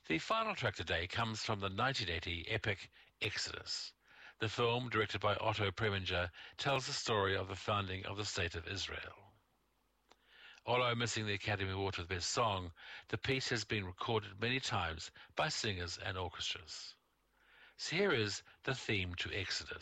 The final track today comes from the 1980 epic Exodus. The film, directed by Otto Preminger, tells the story of the founding of the State of Israel. Although missing the Academy Award for the Best Song, the piece has been recorded many times by singers and orchestras. So here is the theme to Exodus.